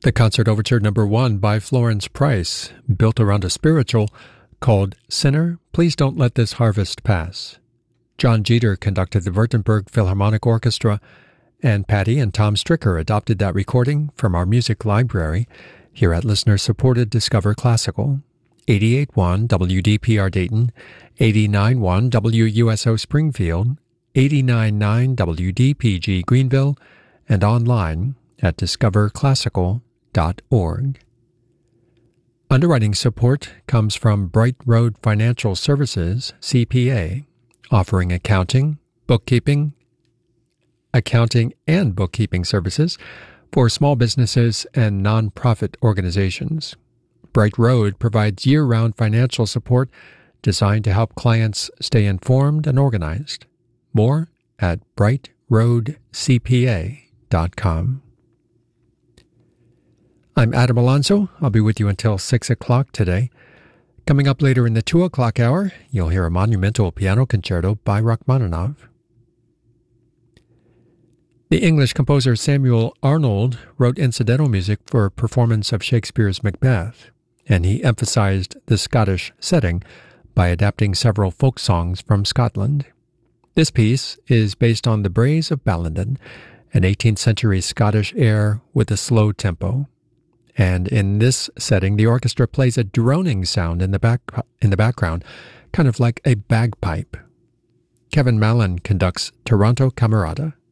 The Concert Overture No. 1 by Florence Price, built around a spiritual called Sinner, Please Don't Let This Harvest Pass. John Jeter conducted the Württemberg Philharmonic Orchestra, and Patty and Tom Stricker adopted that recording from our music library here at listener-supported Discover Classical, 88.1 WDPR Dayton, 89.1 WUSO Springfield, 89.9 WDPG Greenville, and online at discoverclassical.org. Underwriting support comes from Bright Road Financial Services, CPA, offering accounting and bookkeeping services for small businesses and nonprofit organizations. Bright Road provides year-round financial support designed to help clients stay informed and organized. More at brightroadcpa.com. I'm Adam Alonso. I'll be with you until 6 o'clock today. Coming up later in the 2 o'clock hour, you'll hear a monumental piano concerto by Rachmaninoff. The English composer Samuel Arnold wrote incidental music for a performance of Shakespeare's Macbeth, and he emphasized the Scottish setting by adapting several folk songs from Scotland. This piece is based on The Braes of Ballenden, an 18th century Scottish air with a slow tempo. And in this setting, the orchestra plays a droning sound in the background, kind of like a bagpipe. Kevin Mallon conducts Toronto Camerata.